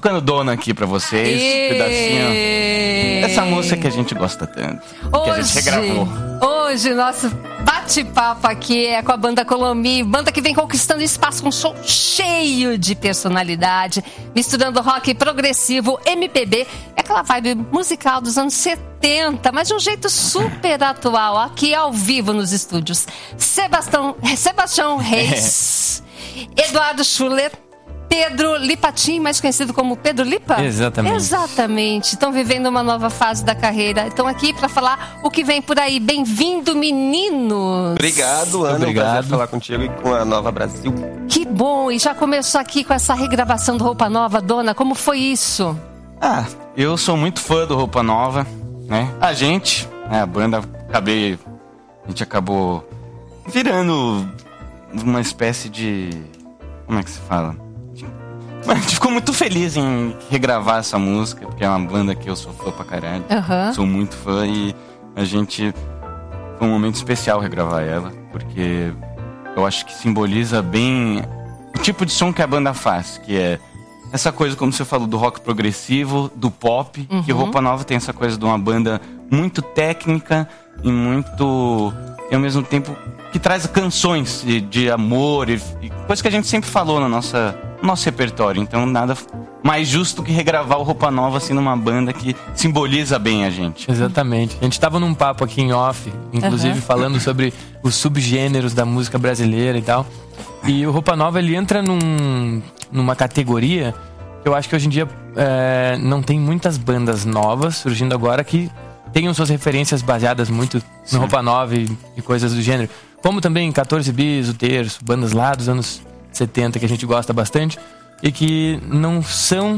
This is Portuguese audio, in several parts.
tocando Dona aqui pra vocês, um pedacinho dessa música que a gente gosta tanto, que a gente regravou. Hoje, nosso bate-papo aqui é com a banda Colomi, banda que vem conquistando espaço com um show cheio de personalidade, misturando rock progressivo, MPB, é aquela vibe musical dos anos 70, mas de um jeito super atual, aqui ao vivo nos estúdios. Sebastião Reis, Eduardo Schuller, Pedro Lipatin, mais conhecido como Pedro Lipa? Exatamente. Exatamente. Estão vivendo uma nova fase da carreira. Estão aqui para falar o que vem por aí. Bem-vindo, meninos. Obrigado, Ana. Obrigado. Um prazer falar contigo e com a Nova Brasil. Que bom. E já começou aqui com essa regravação do Roupa Nova, Dona. Como foi isso? Eu sou muito fã do Roupa Nova, né? A gente, a banda, a gente acabou virando uma espécie de... Como é que se fala? A gente ficou muito feliz em regravar essa música, porque é uma banda que eu sou fã pra caralho. Sou muito fã e a gente... Foi um momento especial regravar ela, porque eu acho que simboliza bem o tipo de som que a banda faz, que é essa coisa, como você falou, do rock progressivo, do pop, que Roupa Nova tem essa coisa de uma banda muito técnica e muito... E ao mesmo tempo que traz canções de amor e coisa que a gente sempre falou no nosso repertório. Então nada mais justo que regravar o Roupa Nova assim numa banda que simboliza bem a gente. Exatamente. A gente tava num papo aqui em off, inclusive falando sobre os subgêneros da música brasileira e tal. E o Roupa Nova, ele entra numa categoria que eu acho que hoje em dia não tem muitas bandas novas surgindo agora que tenham suas referências baseadas muito no Roupa Nova e coisas do gênero. Como também 14 Bis, O Terço, bandas lá dos anos 70 que a gente gosta bastante e que não são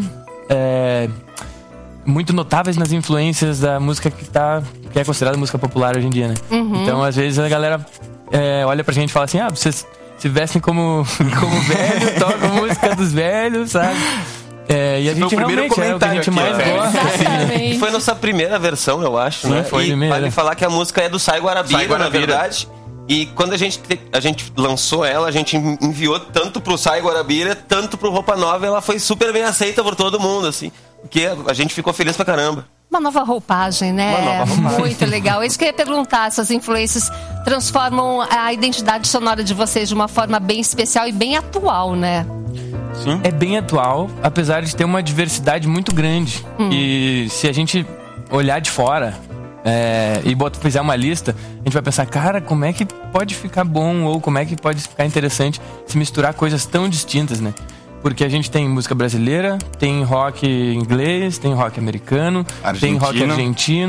muito notáveis nas influências da música que é considerada música popular hoje em dia, né? Então, às vezes, a galera olha pra gente e fala assim, vocês se vestem como velho, tocam música dos velhos, sabe? E a gente realmente é o que a gente mais gosta. Exatamente. Foi nossa primeira versão, eu acho, né? Foi a e primeira. vale falar que a música é do Sai Guarabira, na verdade. E quando a gente lançou ela, a gente enviou tanto pro Sai Guarabira, tanto pro Roupa Nova, e ela foi super bem aceita por todo mundo, assim. Porque a gente ficou feliz pra caramba. Uma nova roupagem, né? Uma nova roupagem. Muito legal. Isso que eu ia perguntar, essas influências transformam a identidade sonora de vocês de uma forma bem especial e bem atual, né? Sim. É bem atual, apesar de ter uma diversidade muito grande. E se a gente olhar de fora e fizer uma lista, a gente vai pensar, cara, como é que pode ficar bom ou como é que pode ficar interessante se misturar coisas tão distintas, né? Porque a gente tem música brasileira, tem rock inglês, tem rock americano, tem rock argentino.